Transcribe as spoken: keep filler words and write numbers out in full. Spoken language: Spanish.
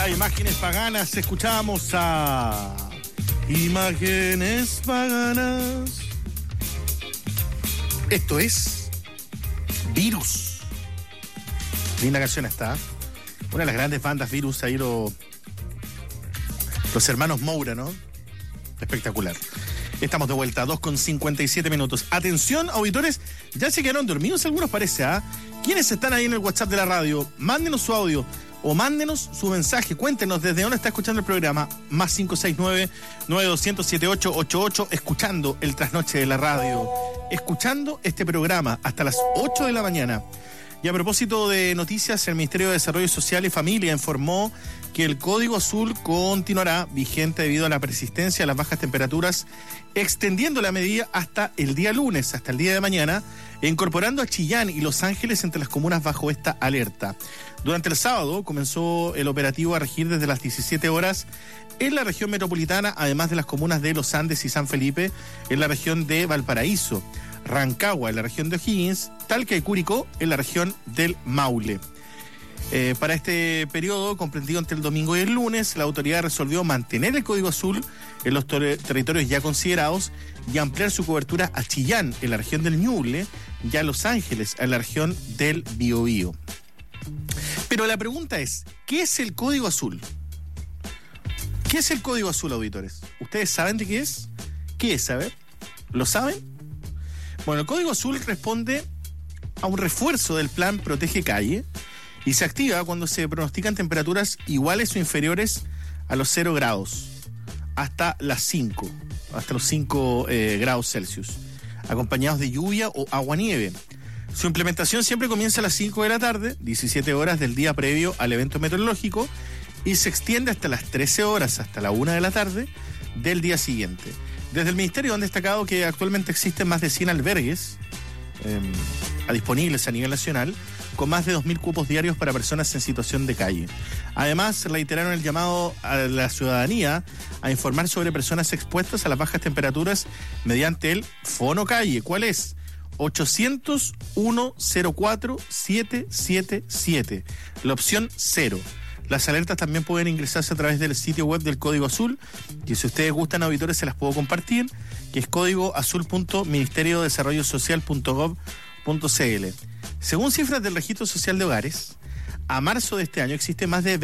a Imágenes Paganas, escuchamos a Imágenes Paganas. Esto es Virus. Linda canción está. Una de las grandes bandas Virus, ahí lo, los hermanos Moura, ¿no? Espectacular. Estamos de vuelta, dos con cincuenta y siete minutos. Atención, auditores, ya se quedaron dormidos algunos, parece, ¿ah? ¿eh? ¿Quiénes están ahí en el WhatsApp de la radio? Mándenos su audio o mándenos su mensaje. Cuéntenos desde dónde está escuchando el programa. Más cinco seis nueve, nueve dos cero cero, siete ocho ocho ocho. Escuchando el trasnoche de la radio. Escuchando este programa hasta las ocho de la mañana. Y a propósito de noticias, el Ministerio de Desarrollo Social y Familia informó que el Código Azul continuará vigente debido a la persistencia de las bajas temperaturas, extendiendo la medida hasta el día lunes, hasta el día de mañana, e incorporando a Chillán y Los Ángeles entre las comunas bajo esta alerta. Durante el sábado comenzó el operativo a regir desde las diecisiete horas en la región metropolitana, además de las comunas de Los Andes y San Felipe, en la región de Valparaíso, Rancagua en la región de O'Higgins, Talca y Curicó en la región del Maule. Eh, para este periodo, comprendido entre el domingo y el lunes, la autoridad resolvió mantener el Código Azul en los ter- territorios ya considerados y ampliar su cobertura a Chillán en la región del Ñuble y a Los Ángeles en la región del Biobío. Pero la pregunta es, ¿qué es el Código Azul? ¿Qué es el Código Azul, auditores? ¿Ustedes saben de qué es? ¿Qué es? A ver, ¿lo saben? Bueno, el Código Azul responde a un refuerzo del plan Protege Calle y se activa cuando se pronostican temperaturas iguales o inferiores a los cero grados, hasta las cinco, hasta los cinco eh, grados Celsius, acompañados de lluvia o aguanieve. Su implementación siempre comienza a las cinco de la tarde, diecisiete horas del día previo al evento meteorológico, y se extiende hasta las trece horas, hasta la una de la tarde del día siguiente. Desde el Ministerio han destacado que actualmente existen más de cien albergues eh, disponibles a nivel nacional, con más de dos mil cupos diarios para personas en situación de calle. Además, reiteraron el llamado a la ciudadanía a informar sobre personas expuestas a las bajas temperaturas mediante el Fono Calle. ¿Cuál es? ochocientos, uno cero cuatro, siete siete siete. La opción cero. Las alertas también pueden ingresarse a través del sitio web del Código Azul, y si ustedes gustan, auditores, se las puedo compartir, que es código azul punto ministerio de desarrollo social punto gov punto c l. Según cifras del Registro Social de Hogares, a marzo de este año existen más de